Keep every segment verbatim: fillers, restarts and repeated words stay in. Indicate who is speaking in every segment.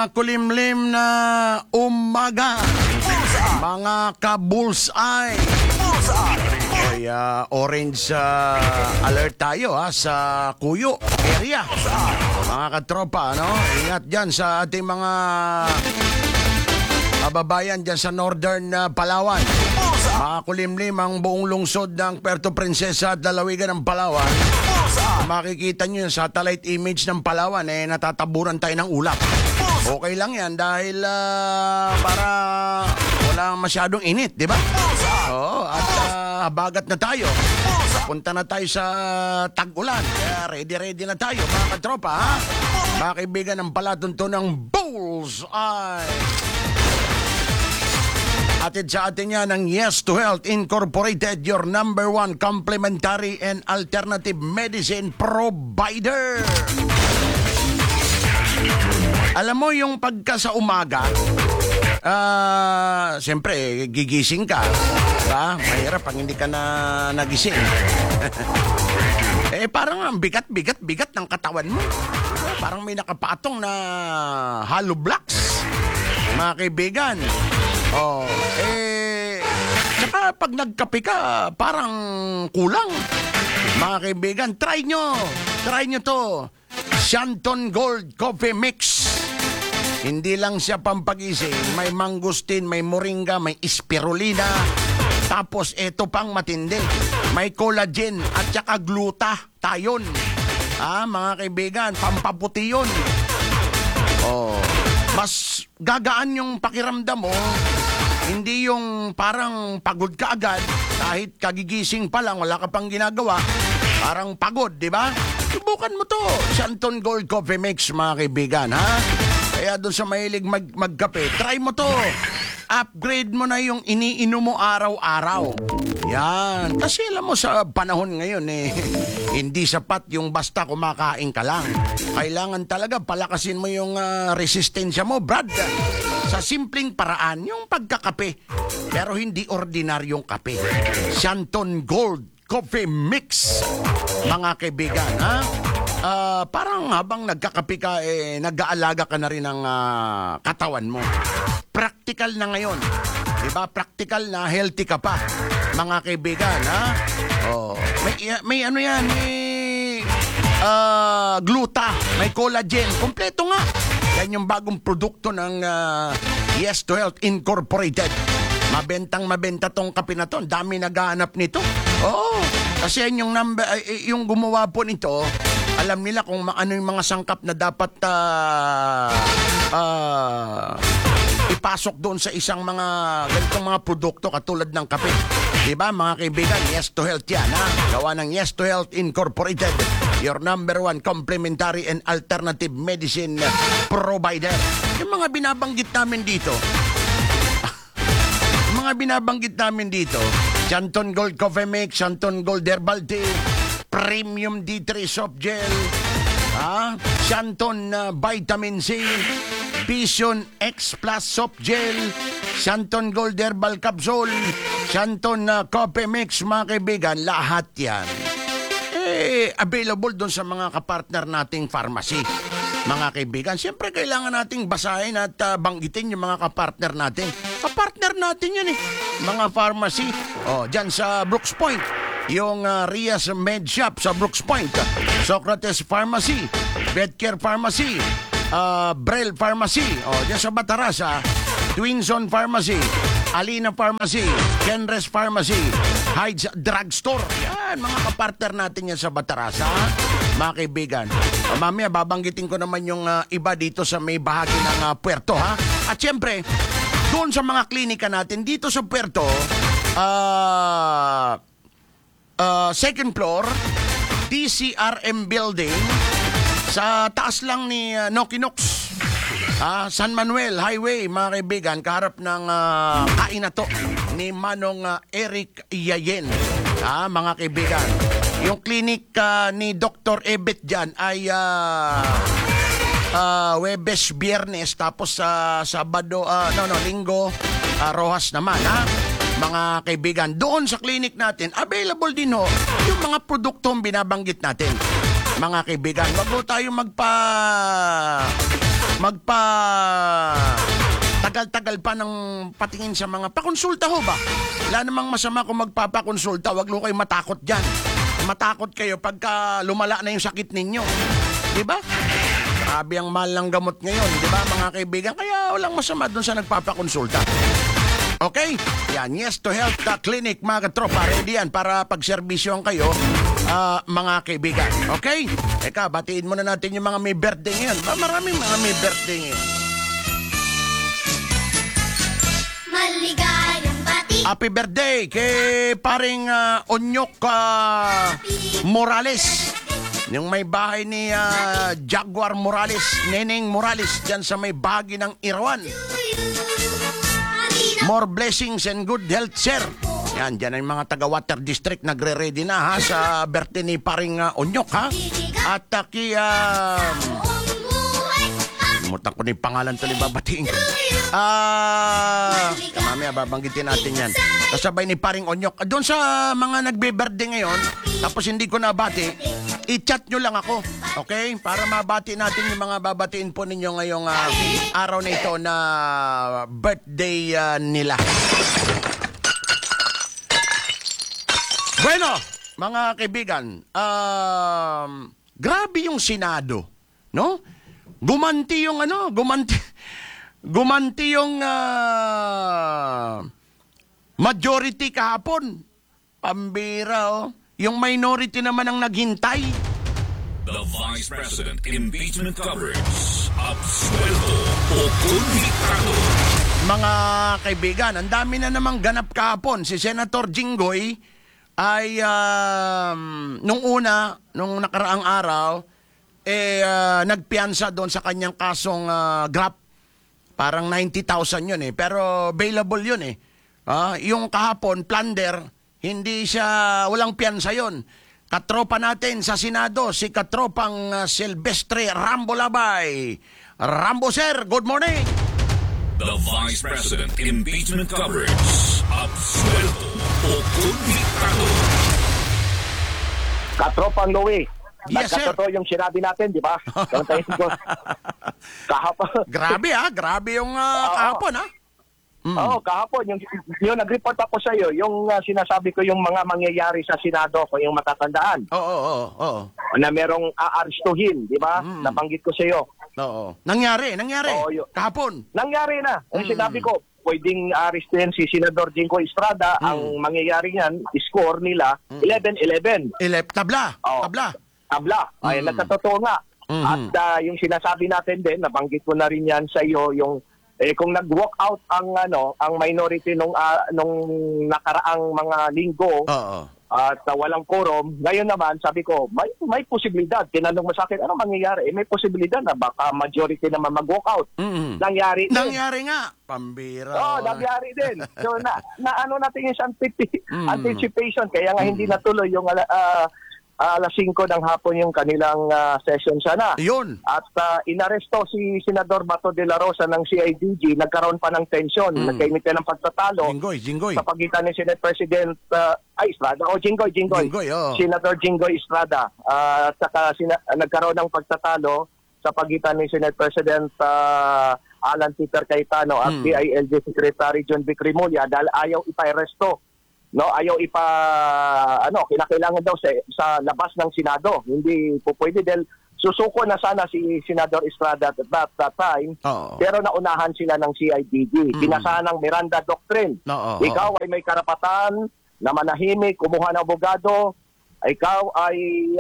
Speaker 1: Makulimlim na umaga, mga ka-bullseye. Kaya orange uh, alert tayo ha, sa Kuyo area. Mga katropa, no? Ingat dyan sa ating mga kababayan dyan sa northern uh, Palawan. Makulimlim ang buong lungsod ng Puerto Princesa at lalawigan ng Palawan. Makikita nyo yung satellite image ng Palawan, eh, natataburan tayo ng ulap. Okay lang yan dahil uh, para wala masyadong init, di ba? Oo, at uh, bagat na tayo. Punta na tayo sa tag-ulan. Kaya ready-ready na tayo, mga katropa, ha? Mga kaibigan ng palatuntunang Bullseye. Atid sa atin yan ng Yes to Health Incorporated, your number one complementary and alternative medicine provider. Alam mo yung pagka sa umaga, uh, siyempre gigising ka, diba? Mahirap pag hindi ka na nagising. Eh parang ang bigat-bigat-bigat ng katawan mo. Parang may nakapatong na hollow blocks, mga kaibigan. Oh, eh, saka pag nagkape ka, parang kulang. Mga kaibigan, try nyo. Try nyo to. Shanton Gold Coffee Mix. Hindi lang siya pampagising. May mangustin, may moringa, may spirulina. Tapos ito pang matindi. May collagen at saka glutathione. Ah, mga kaibigan, pampaputi yun. Oh, mas gagaan yung pakiramdam mo. Hindi yung parang pagod ka agad, kahit kagigising pa lang, wala ka pang ginagawa, parang pagod, di ba? Subukan mo to, Shanton Gold Coffee Mix, mga kaibigan, ha? Kaya doon sa mahilig mag magkape, try mo to. Upgrade mo na yung iniinom mo araw-araw. Yan. Kasi alam mo sa panahon ngayon, eh, hindi sapat yung basta kumakain ka lang. Kailangan talaga palakasin mo yung uh, resistensya mo, Brad. Sa simpleng paraan, yung pagkakape. Pero hindi ordinaryong kape. Shanton Gold Coffee Mix, mga kaibigan, ha? Uh, parang habang nagkakape ka, eh, nag-aalaga ka na rin ng uh, katawan mo. Practical na ngayon. Diba? Practical na, healthy ka pa, mga kaibigan, ha? Oh, may, may ano yan, may uh, gluta, may collagen, kompleto nga. Yan yung bagong produkto ng uh, Yes to Health Incorporated. Mabentang mabenta tong kape na to. Dami naghahanap nito. Oo, kasi yan yung, number, uh, yung gumawa po nito, alam nila kung ano yung mga sangkap na dapat uh, uh, ipasok doon sa isang mga ganitong mga produkto katulad ng kape. Diba, mga kaibigan? Yes to Health yan, ha? Gawa ng Yes to Health Incorporated, your number one complementary and alternative medicine provider. Yung mga binabanggit namin dito, mga binabanggit namin dito, Shanton Gold Coffee Mix, Shanton Gold Herbal Tea, Premium D three Soft Gel, ah, Shanton uh, Vitamin C, Vision X Plus Soft Gel, Shanton Gold Herbal Capsule, Shanton uh, Coffee Mix, mga kaibigan, lahat yan eh, available doon sa mga kapartner nating pharmacy, mga kaibigan. Siyempre kailangan nating basahin at uh, banggitin yung mga kapartner natin. Kapartner natin yun eh, mga pharmacy. O, dyan sa Brooks Point, yung uh, Rias Med Shop sa Brooks Point, Socrates Pharmacy, Bedcare Pharmacy, uh, Brel Pharmacy, o, dyan sa Batarasa, Twinson Pharmacy, Alina Pharmacy, Kenres Pharmacy, Hyde's Drugstore. Yan, mga kapartner natin yan sa Batarasa, mga kaibigan. O, mamaya, babanggitin ko naman yung uh, iba dito sa may bahagi ng uh, Puerto, ha? At syempre, doon sa mga klinika natin, dito sa Puerto, ah... Uh, Uh, second floor, D C R M building, sa taas lang ni uh, Nokinox, uh, San Manuel Highway, mga kaibigan, kaharap ng uh, kainato ni Manong uh, Eric Yayen, uh, mga kaibigan. Yung clinic uh, ni Doctor Ebet dyan ay uh, uh, Webes, Biyernes, tapos sa uh, Sabado, uh, no, no, Linggo, uh, Rojas naman, ha? Mga kaibigan, doon sa clinic natin, available din ho yung mga produktong binabanggit natin. Mga kaibigan, wag mo tayo magpa magpa tagal-tagal pa ng patingin sa mga pakonsulta ho ba? Wala namang masama kung magpapakonsulta, wag lo kayo matakot dyan. Matakot kayo pagka lumala na yung sakit ninyo. Di ba? Grabe ang mahal ng gamot ngayon, di ba mga kaibigan? Kaya walang masama doon sa nagpapakonsulta. Okay? Yan, Yes to Health uh, Clinic, mga katropa. Ready yan para pagserbisyohan kayo, uh, mga kaibigan. Okay? Teka, batiin muna natin yung mga may birthday ngayon. Ba, maraming mga may birthday ngayon.
Speaker 2: Maligayang bati.
Speaker 1: Happy birthday kay paring uh, Onyok uh, Morales. Yung may bahay ni uh, Jaguar Morales, Neneng Morales, dyan sa may bahagi ng Irawan. More blessings and good health, sir. Yan, dyan ang mga taga-Water District nagre-ready na ha sa birthday ni paring uh, Onyok ha. At uh, kay... Uh, Mutak ko na yung pangalan tuloy babatiin ko. Ah, uh, mamaya babanggitin natin yan. Kasabay ni paring Onyok. Doon sa mga nagbe-birthday ngayon, tapos hindi ko nabati, i-chat nyo lang ako. Okay? Para mabati natin yung mga babatiin po ninyo ngayong uh, araw na ito na birthday uh, nila. Bueno, mga kaibigan, um, grabe yung Senado, no? Gumanti yung ano, gumanti, gumanti yung uh, majority kahapon. Pambira, oh. Yung minority naman ang naghintay.
Speaker 3: The Vice President Impeachment Coverage. Absuelto o konbiktado.
Speaker 1: Mga kaibigan, ang dami na namang ganap kahapon. Si Senator Jinggoy ay um, nung una, nung nakaraang araw, eh uh, nagpiansa doon sa kanyang kasong uh, grab. Parang ninety thousand yun eh. Pero available yun eh. Uh, yung kahapon, plunder, hindi siya, walang piansa yun. Katropa natin sa Senado, si katropang uh, Silvestre Rambo Labay. Rambo sir, good morning.
Speaker 3: The Vice President Impeachment Coverage. Absuelto o konbiktado.
Speaker 4: Katropang Louie.
Speaker 1: Yes, sir.
Speaker 4: Nagkatotoo yung sinabi natin, di ba? Kahapon.
Speaker 1: Grabe ha, grabe yung uh, kahapon ha.
Speaker 4: Mm. Oo, kahapon. Yung, yung nag-report ako sa iyo, yung uh, sinasabi ko yung mga mangyayari sa Senado, kung yung matatandaan.
Speaker 1: Oo, oo, oo.
Speaker 4: Na merong aarestuhin, di ba? Mm. Nabanggit ko sa iyo.
Speaker 1: Oo. Nangyari, nangyari.
Speaker 4: Oo, yun.
Speaker 1: Kahapon.
Speaker 4: Nangyari na. Ang
Speaker 1: Mm.
Speaker 4: sinabi ko, pwedeng arestuhin si Senador Jinggoy Estrada. Mm. Ang mangyayari niyan, score nila,
Speaker 1: Mm.
Speaker 4: eleven eleven.
Speaker 1: Elep, tabla.
Speaker 4: Oo.
Speaker 1: Tabla.
Speaker 4: Tabla. Ay,
Speaker 1: Mm.
Speaker 4: nagkatotoo nga.
Speaker 1: Mm-hmm.
Speaker 4: At uh, yung sinasabi natin din, nabanggit ko na rin yan sa iyo, yung eh, kung nag-walk out ang ano, ang minority nung uh, nung nakaraang mga linggo,
Speaker 1: Oo.
Speaker 4: at uh, walang quorum, ngayon naman sabi ko, may may posibilidad. Tinanong mo sa akin, ano mangyayari? Eh, may posibilidad na baka majority naman mag-walk out.
Speaker 1: Mm-hmm.
Speaker 4: Nangyari din.
Speaker 1: Nangyari nga. Pambira.
Speaker 4: Oo, oh, nangyari din. So na, na ano natin yung antipi-
Speaker 1: Mm.
Speaker 4: anticipation, kaya nga hindi natuloy yung uh, alas singko ng hapon yung kanilang uh, session sana.
Speaker 1: Yun.
Speaker 4: At uh, inaresto si Senador Bato de la Rosa ng C I D G, nagkaroon pa ng tensyon,
Speaker 1: Mm.
Speaker 4: nagkaimite ng pagtatalo
Speaker 1: Jinggoy, Jinggoy.
Speaker 4: sa pagitan ni Senate President uh, ay Estrada, o Jinggoy, Jinggoy.
Speaker 1: Jinggoy, oh.
Speaker 4: Senador Jinggoy Estrada. Uh, at saka sina- nagkaroon ng pagtatalo sa pagitan ni Senate President uh, Alan Peter Cayetano at
Speaker 1: Mm.
Speaker 4: D I L G Secretary John Vic Remulla dahil ayaw ipa-aresto. No, ayaw ipa ano, kinakailangan daw sa, sa labas ng Senado. Hindi po pwede dahil susuko na sana si Senador Estrada at that, that time.
Speaker 1: Oo.
Speaker 4: Pero naunahan sila ng C I D G.
Speaker 1: Mm.
Speaker 4: Binasahan ng Miranda Doctrine.
Speaker 1: Oo.
Speaker 4: Ikaw ay may karapatan na manahimik, kumuha ng abogado. Ikaw ay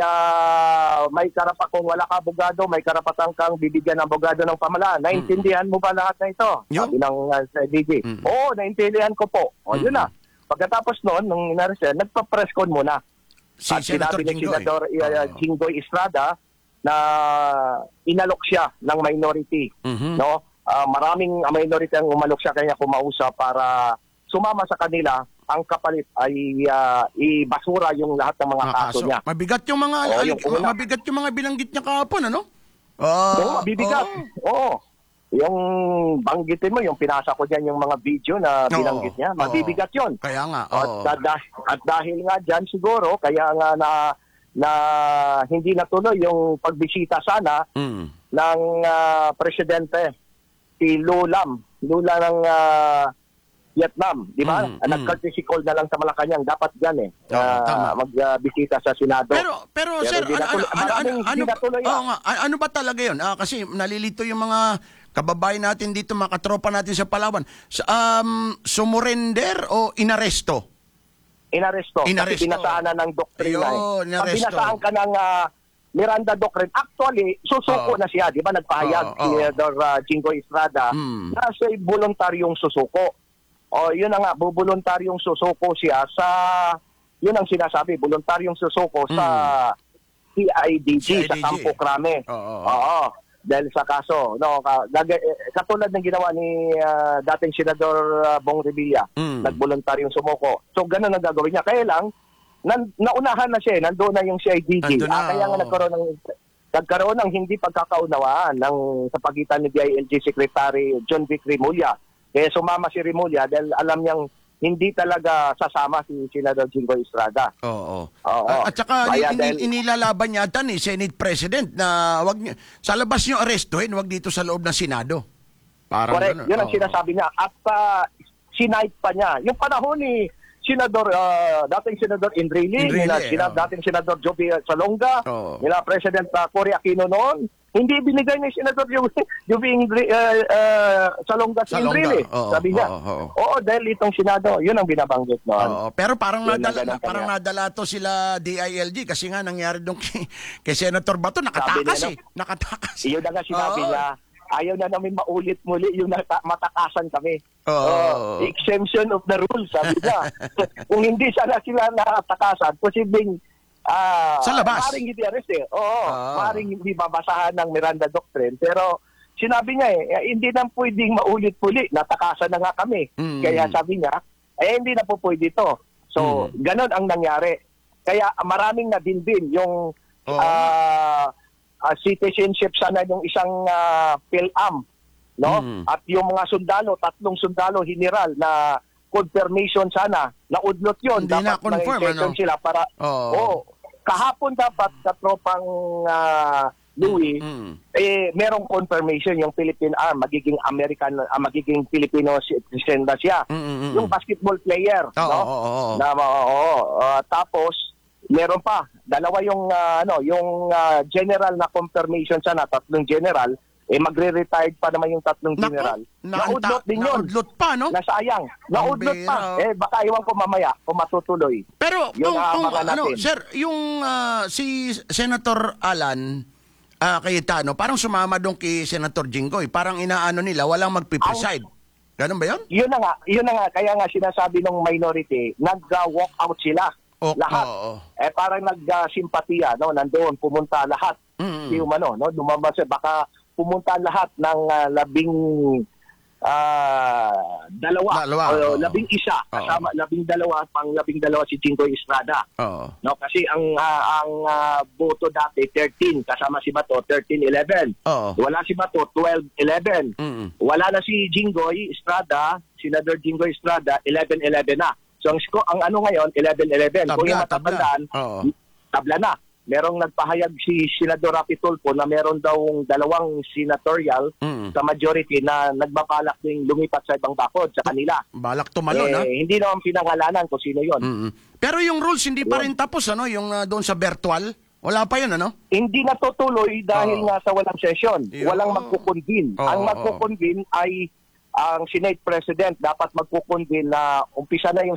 Speaker 4: uh, may karapatan, kung wala ka abogado, may karapatan kang bibigyan ng abogado ng pamahalaan. Naintindihan mo ba lahat na ito?
Speaker 1: Yun.
Speaker 4: Sabi ng uh, C I D G.
Speaker 1: Mm.
Speaker 4: Oo, naintindihan ko po. O,
Speaker 1: Mm.
Speaker 4: yun na. Pagkatapos noon, nung inaresto, nagpa-press con muna.
Speaker 1: Si
Speaker 4: At
Speaker 1: Senator
Speaker 4: sinabi ni
Speaker 1: Jinggoy.
Speaker 4: Senador uh,
Speaker 1: Oo.
Speaker 4: Jinggoy Estrada na inalok siya ng minority.
Speaker 1: Mhm.
Speaker 4: No? Ah, maraming minority ang umalok siya kanya kumausap para sumama sa kanila. Ang kapalit ay uh, ibasura yung lahat ng mga
Speaker 1: Mga
Speaker 4: kaso niya.
Speaker 1: Mabigat yung mga
Speaker 4: Oo,
Speaker 1: alik-
Speaker 4: yung una.
Speaker 1: mabigat yung mga binanggit niya kahapon, ano? Ah,
Speaker 4: Oo, mabibigat.
Speaker 1: oo.
Speaker 4: Oo. Yung banggitin mo, yung pinasa ko dyan yung mga video na
Speaker 1: Oo.
Speaker 4: binanggit niya, mabibigat yun.
Speaker 1: Kaya nga,
Speaker 4: At,
Speaker 1: oo.
Speaker 4: da- da- at dahil nga dyan siguro, kaya nga na, na hindi natuloy yung pagbisita sana,
Speaker 1: Mm.
Speaker 4: ng ah, presidente, si Lulam, Lula ng ah, Vietnam, di ba?
Speaker 1: Mm, mm.
Speaker 4: Nag-courtesy call na lang sa Malacanang, dapat yan eh,
Speaker 1: Oo,
Speaker 4: ah,
Speaker 1: tama.
Speaker 4: magbisita sa Senado.
Speaker 1: Pero pero, sir,
Speaker 4: hindi
Speaker 1: ano ano
Speaker 4: natuloy-
Speaker 1: ano ano,
Speaker 4: maraming hindi
Speaker 1: ano, ba-
Speaker 4: natuloy, ah.
Speaker 1: oo nga, a- ano ba talaga 'yon? Ah, kasi nalilito yung mga kababayan natin dito, mga katropa natin sa Palawan. Sa, um, sumurrender o inaresto?
Speaker 4: Inaresto.
Speaker 1: Inaresto.
Speaker 4: Kasi binasaan na ng doktrina.
Speaker 1: Ayun,
Speaker 4: eh. Pag
Speaker 1: inaresto.
Speaker 4: binasaan ka ng ah, Miranda Doctrine, actually, susuko
Speaker 1: Oo.
Speaker 4: na siya. Di ba nagpahayag
Speaker 1: Oo,
Speaker 4: si
Speaker 1: oo.
Speaker 4: Dor uh, Jingo Estrada
Speaker 1: Mm.
Speaker 4: na siya'y voluntaryong susuko. O, yun na nga, voluntaryong susuko siya sa, yun ang sinasabi, voluntaryong susuko sa C I D
Speaker 1: C I D G.
Speaker 4: G, sa Campo Crame.
Speaker 1: Oo, oo.
Speaker 4: Oo. Dahil sa kaso, no, ka, gag- eh, katulad ng ginawa ni ah, dating Senador ah, Bong Revilla,
Speaker 1: Mm.
Speaker 4: nagboluntaryong sumuko. So, ganun ang gagawin niya. Kaya lang, nan, naunahan na siya, eh, nandoon na yung C I D G.
Speaker 1: Nandun na,
Speaker 4: Ah, kaya nga
Speaker 1: oo.
Speaker 4: nagkaroon ng nagkaroon ng hindi pagkakaunawaan ng sa pagitan ni D I L G Secretary John Vic Remulla. Kaya sumama si Remulla dahil alam niyang hindi talaga sasama si Senador Jingo Estrada.
Speaker 1: Oo.
Speaker 4: Oo.
Speaker 1: Ah, At saka
Speaker 4: Kaya
Speaker 1: in- in-
Speaker 4: dahil-
Speaker 1: inilalaban yata ni Senate President na wag niyo sa labas niyo arestuhin, wag dito sa loob ng Senado. Parang ganun.
Speaker 4: Correct. Yun ang
Speaker 1: Oo.
Speaker 4: sinasabi niya. At uh, sinight pa niya. Yung panahon ni Senador, uh, dating Senador Enrile,
Speaker 1: Enrile,
Speaker 4: nila, sina,
Speaker 1: oo.
Speaker 4: dating Senador Joby Salonga,
Speaker 1: Oo.
Speaker 4: nila President uh, Cory Aquino noon, hindi binigay ni Senador Joby, Joby Enrile, uh, uh, Salonga si
Speaker 1: Salonga,
Speaker 4: Enrile.
Speaker 1: oo,
Speaker 4: Sabi niya.
Speaker 1: oo, oo.
Speaker 4: Oo, dahil itong Senado, yun ang binabanggit noon.
Speaker 1: Oo, pero parang
Speaker 4: Yun ang
Speaker 1: nadala,
Speaker 4: ganun
Speaker 1: parang
Speaker 4: kanya.
Speaker 1: nadala to sila D I L G kasi nga nangyari dong kay, kay Senator Bato, nakatakas
Speaker 4: Sabi
Speaker 1: eh. Nakatakas.
Speaker 4: Iyon na nga sinabi
Speaker 1: Oo.
Speaker 4: niya, ayaw na namin maulit muli yung nata- matakasan kami.
Speaker 1: Oo.
Speaker 4: Oh, exemption of the rules, sabi niya. Kung hindi sana sila nakatakasan, posibleng ah
Speaker 1: Sa labas.
Speaker 4: maaaring hindi arrest eh. Oo,
Speaker 1: Ah.
Speaker 4: maaaring hindi babasahan ng Miranda Doctrine. Pero sinabi niya eh, eh, hindi na pwedeng maulit-muli, natakasan na nga kami.
Speaker 1: Mm.
Speaker 4: Kaya sabi niya, eh hindi na po pwede ito. So,
Speaker 1: Mm.
Speaker 4: ganon ang nangyari. Kaya maraming nadinbin yung
Speaker 1: Oo.
Speaker 4: ah ah, citizenship sana yung isang uh, PhilAm, no?
Speaker 1: Mm.
Speaker 4: At yung mga sundalo, tatlong sundalo general na confirmation sana, naudlot yun.
Speaker 1: Hindi na
Speaker 4: dapat
Speaker 1: confirm,
Speaker 4: ma-insertion
Speaker 1: ano?
Speaker 4: sila para,
Speaker 1: Oo.
Speaker 4: oh, kahapon dapat sa tropang ah, Louis,
Speaker 1: Mm.
Speaker 4: eh, merong confirmation yung Philippine Arm, magiging American, ah, magiging Filipino citizen na siya.
Speaker 1: Mm, mm, mm.
Speaker 4: Yung basketball player,
Speaker 1: Oo,
Speaker 4: no?
Speaker 1: oo, oo.
Speaker 4: Na, oo, ah, tapos, meron pa, dalawa yung, ah, ano, yung ah, general na confirmation sana, tatlong general, eh magre-retired pa naman yung tatlong
Speaker 1: Naku,
Speaker 4: general.
Speaker 1: naanta-
Speaker 4: Naudlot din yun.
Speaker 1: naudlot pa, no?
Speaker 4: Nasayang. Naudlot
Speaker 1: bira,
Speaker 4: pa.
Speaker 1: oh.
Speaker 4: Eh, baka iwan ko mamaya kung matutuloy.
Speaker 1: Pero
Speaker 4: Yun
Speaker 1: kung,
Speaker 4: ang
Speaker 1: kung
Speaker 4: abangan
Speaker 1: ano,
Speaker 4: natin.
Speaker 1: sir, yung ah, si Senator Alan ah, Cayetano, parang sumama doon kay Senator Jinggoy. Parang inaano nila, walang magpipreside. Ganun ba yun?
Speaker 4: Yun na nga, yun na nga, kaya nga sinasabi ng minority, nag-walk out sila.
Speaker 1: O-
Speaker 4: lahat.
Speaker 1: oo.
Speaker 4: Eh, parang nag-simpatiya, no? Nandoon, pumunta lahat.
Speaker 1: Mm.
Speaker 4: Si Umano, no? Lumabas, eh, baka pumunta lahat ng ah, labing ah, dalawa,
Speaker 1: Dalawa,
Speaker 4: o
Speaker 1: oo.
Speaker 4: labing isa,
Speaker 1: Oo.
Speaker 4: kasama labing dalawa, pang labing dalawa si Jingoy Estrada.
Speaker 1: Oo.
Speaker 4: No, kasi ang ah, ang ah, boto dati thirteen, kasama si Bato thirteen eleven.
Speaker 1: Oo.
Speaker 4: Wala si Bato twelve eleven.
Speaker 1: Mm.
Speaker 4: Wala na si Jingoy Estrada, Senador Jingoy Estrada eleven eleven na. So ang, sco- ang ano ngayon eleven eleven. Kung yung
Speaker 1: Tabla, tabla.
Speaker 4: matatandaan,
Speaker 1: Oo.
Speaker 4: tabla na. Merong nagpahayag si Senador Rapi Tulfo na meron daw dalawang senatorial
Speaker 1: Mm.
Speaker 4: sa majority na nagbabalak ding lumipat sa ibang bakod sa kanila.
Speaker 1: Balak tumalon,
Speaker 4: eh,
Speaker 1: ha?
Speaker 4: hindi naman pinangalanan kung sino yon.
Speaker 1: Mm-mm. Pero yung rules hindi pa rin tapos, ano? Yung ah, doon sa virtual, wala pa yun, ano?
Speaker 4: Hindi natutuloy dahil
Speaker 1: Oo.
Speaker 4: nga sa walang session.
Speaker 1: Yo.
Speaker 4: Walang magkukonvene.
Speaker 1: Oo,
Speaker 4: Ang
Speaker 1: oo.
Speaker 4: magkukonvene ay ang Senate President dapat magkukonvene na umpisa na yung